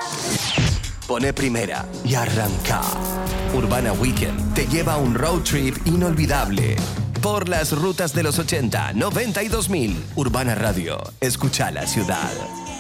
Pone primera y arranca. Urbana Weekend te lleva a un road trip inolvidable por las rutas de los 80, 90 y 2000. Urbana Radio, escucha la ciudad.